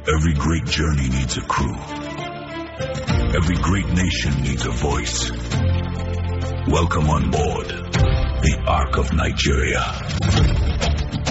Every great journey needs a crew. Every great nation needs a voice. Welcome on board the Ark of Nigeria.